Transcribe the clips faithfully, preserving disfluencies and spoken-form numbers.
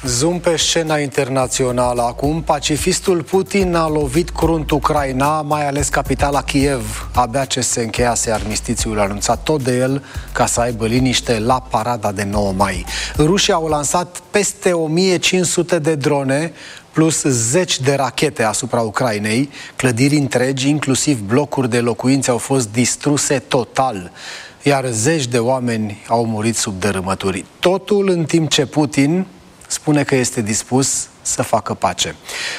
Zoom pe scena internațională. Acum, pacifistul Putin a lovit crunt Ucraina, mai ales capitala Kiev. Abia ce se încheiase armistițiul anunțat tot de el ca să aibă liniște la parada de nouă mai. Rușii au lansat peste o mie cinci sute de drone plus zeci de rachete asupra Ucrainei. Clădiri întregi, inclusiv blocuri de locuințe, au fost distruse total, iar zeci de oameni au murit sub dărâmături. Totul în timp ce Putin spune că este dispus să facă pace.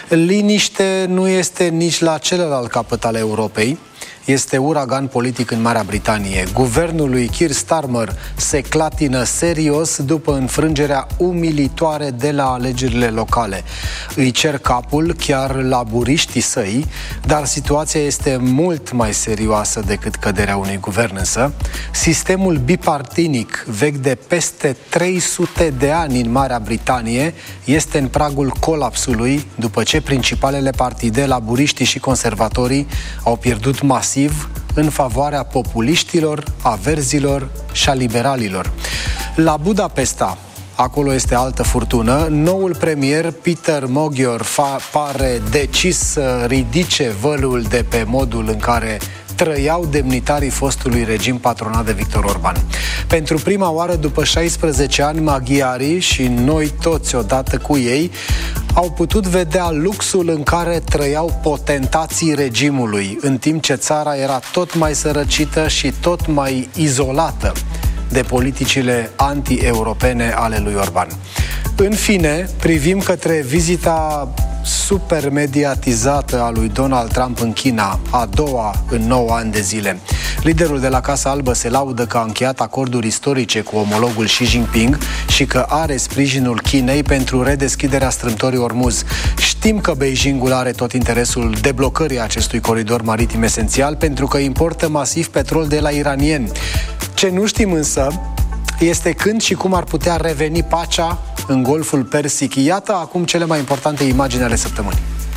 Liniște nu este nici la celălalt capăt al Europei. Este uragan politic în Marea Britanie. Guvernul lui Keir Starmer se clatină serios după înfrângerea umilitoare de la alegerile locale. Îi cer capul chiar laburiștii săi, dar situația este mult mai serioasă decât căderea unui guvern însă. Sistemul bipartinic, vechi de peste trei sute de ani în Marea Britanie, este în pragul colapsului după ce principalele partide, laburiștii și conservatorii, au pierdut masiv în favoarea populiștilor, a verzilor și a liberalilor. La Budapesta, acolo este altă furtună, noul premier Peter Magyar pare decis să ridice vălul de pe modul în care trăiau demnitarii fostului regim patronat de Viktor Orban. Pentru prima oară după șaisprezece ani, maghiarii și noi toți odată cu ei au putut vedea luxul în care trăiau potentații regimului, în timp ce țara era tot mai sărăcită și tot mai izolată de politicile anti-europene ale lui Orban. În fine, privim către vizita supermediatizată a lui Donald Trump în China, a doua în nouă ani de zile. Liderul de la Casa Albă se laudă că a încheiat acorduri istorice cu omologul Xi Jinping și că are sprijinul Chinei pentru redeschiderea strâmtorii Ormuz. Știm că Beijingul are tot interesul deblocării acestui coridor maritim esențial pentru că importă masiv petrol de la iranieni. Ce nu știm însă este când și cum ar putea reveni pacea în Golful Persic. Iată acum cele mai importante imagini ale săptămânii.